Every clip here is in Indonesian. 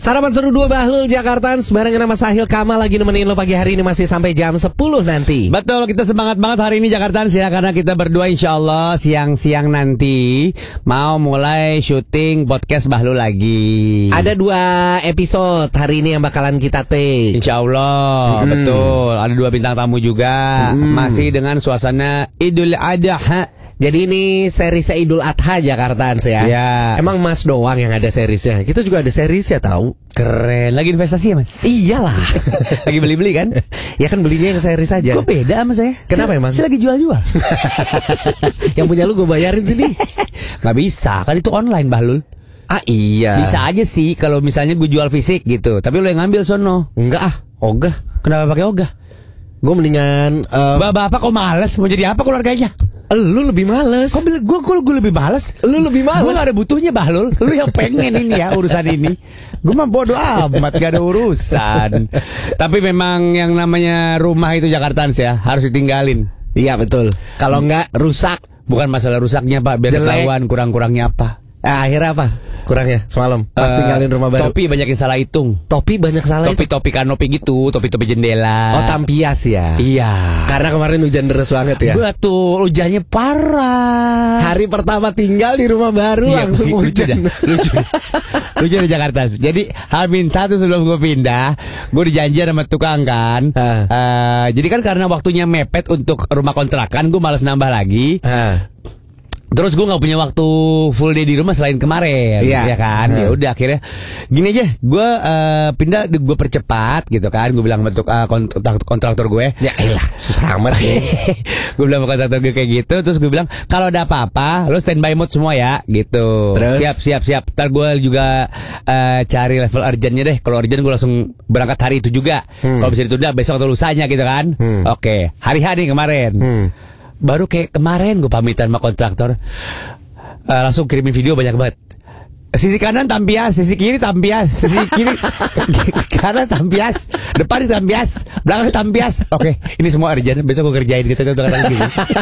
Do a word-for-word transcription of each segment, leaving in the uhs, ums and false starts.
Sarapan seru dua Bahlul Jakarta sebarengan sama Sahil Kamal lagi nemenin lo pagi hari ini masih sampai jam sepuluh nanti. Betul, kita semangat banget hari ini Jakarta ya, karena kita berdua insya Allah siang-siang nanti mau mulai syuting podcast Bahlul lagi. Ada dua episode hari ini yang bakalan kita take. Insya Allah, hmm. betul. Ada dua bintang tamu juga, hmm. masih dengan suasana Idul Adha. Jadi ini serisnya Idul Adha Jakartaan ya. Ya. Emang Mas doang yang ada serisnya. Kita juga ada serisnya tahu. Keren. Lagi investasi ya Mas? Iyalah. Lagi beli-beli kan? Ya kan belinya yang seris aja. Kok beda sama saya? Kenapa saya, emang? Saya lagi jual-jual. Yang punya lu gue bayarin sini. Gak bisa, kan itu online Bahlul. Ah iya. Bisa aja sih kalau misalnya gue jual fisik gitu. Tapi lu yang ngambil sono. Enggak ah, ogah. Kenapa pakai ogah? Gue mendingan uh, Bapak kok males? Mau jadi apa keluarganya? Lu lebih males. Kok gue gue gue lebih males? Lu lebih males. Gue gak ada butuhnya Bahlul. Lu yang pengen ini ya urusan ini. Gue mah bodo amat, gak ada urusan. Tapi memang yang namanya rumah itu Jakartaan ya harus ditinggalin. Iya betul. Kalau enggak rusak. Bukan masalah rusaknya Pak, biar ketahuan kurang-kurangnya apa. Eh, akhirnya apa? Kurangnya semalam pas uh, tinggalin rumah baru. Topi banyak yang salah hitung. Topi banyak salah hitung. Topi-topi kanopi gitu, topi-topi jendela. Oh, tampias ya. Iya. Karena kemarin hujan deras banget ya. Betul, hujannya parah. Hari pertama tinggal di rumah baru iya, langsung hujan. Lucu. Lucu di Jakarta. Jadi Hamin satu sebelum gue pindah, gue dijanjian sama tukang kan. Uh. Uh, jadi kan karena waktunya mepet untuk rumah kontrakan, gue malas nambah lagi. Uh. Terus gue nggak punya waktu full day di rumah selain kemarin, iya. ya kan? Ya udah akhirnya gini aja, gue uh, pindah, gue percepat gitu kan? Gue bilang untuk uh, kontrak kontraktor gue, ya elah susah amat ya. Gue bilang sama kontraktor gue kayak gitu, terus gue bilang kalau ada apa-apa, lo standby mode semua ya, gitu. Terus? Siap, siap, siap. Ntar gue juga uh, cari level urgentnya deh. Kalau urgent gue langsung berangkat hari itu juga. Hmm. Kalau bisa ditunda besok atau lusanya gitu kan? Hmm. Oke, hari hari kemarin. Hmm. Baru kayak kemarin gue pamitan sama kontraktor, uh, langsung kirimin video banyak banget. Sisi kanan tampias, sisi kiri tampias, sisi kiri kanan tampias, depan tampias, belakang tampias. Oke, ini semua urgent, besok gue kerjain gitu tuh gini.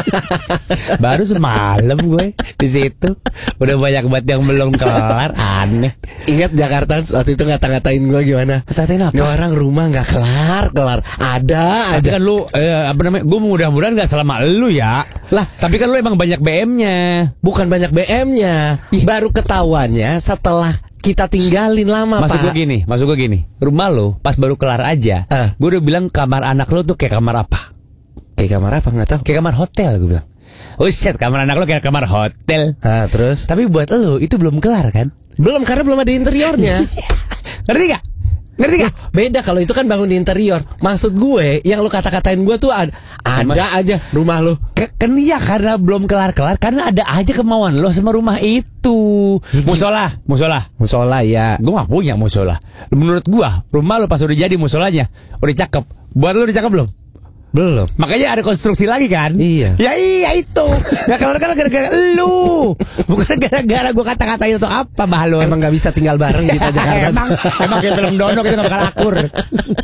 Baru semalam gue di situ udah banyak banget yang belum kelar, aneh. Ingat Jakarta waktu itu ngata-ngatain gue gimana? Ngata-ngatain apa? Ini orang rumah nggak kelar kelar, ada tapi aja. Kan lu eh, apa namanya? Gue mudah-mudahan nggak selama lu ya. Lah, tapi kan lu emang banyak B M-nya. Bukan banyak B M-nya, baru ketahuannya setelah kita tinggalin lama. Maksud gue gini, maksud gue gini, rumah lo pas baru kelar aja, uh. gue udah bilang kamar anak lo tuh kayak kamar apa? Kayak kamar apa nggak tahu? Kayak kamar hotel gue bilang. Oh shit, kamar anak lo kayak kamar hotel. Ah, terus? Tapi buat lo itu belum kelar kan? Belum, karena belum ada interiornya. Ngerti gak? Ngerti gak? Beda kalau itu kan bangun di interior. Maksud gue, yang lu kata-katain gue tuh ada, ada aja rumah lu. Kan iya karena belum kelar-kelar, karena ada aja kemauan lo sama rumah itu. Musola, musola, musola ya. Gue gak punya musola. Menurut gue, rumah lo pas udah jadi musolanya udah cakep. Buat lo udah cakep belum? Belum. Makanya ada konstruksi lagi kan? Iya. Ya iya itu. Gak kelar-kelar gara-gara lu. Bukan gara-gara gue kata-katain itu apa Bahlul. Emang gak bisa tinggal bareng kita Jakarta. Emang Emang kayak film Dono kita gak bakal akur.